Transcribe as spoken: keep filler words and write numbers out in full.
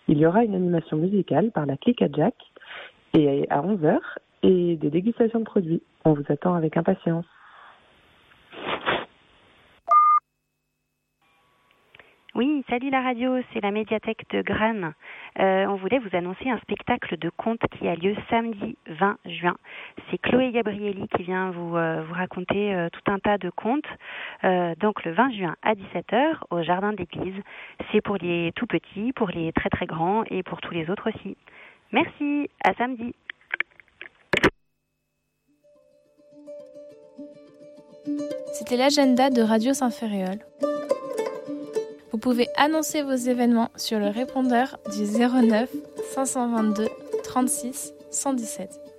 Il y aura une animation musicale par la Clique à Jack et à onze heures et des dégustations de produits. On vous attend avec impatience. Oui, salut la radio, c'est la médiathèque de Granes. Euh, on voulait vous annoncer un spectacle de contes qui a lieu samedi vingt juin. C'est Chloé Gabrielli qui vient vous, euh, vous raconter euh, tout un tas de contes. Euh, donc le vingt juin à dix-sept heures au Jardin d'Église. C'est pour les tout petits, pour les très très grands et pour tous les autres aussi. Merci, à samedi. C'était l'agenda de Radio Saint-Ferréol. Vous pouvez annoncer vos événements sur le répondeur du zéro neuf cinq cent vingt-deux trente-six cent dix-sept.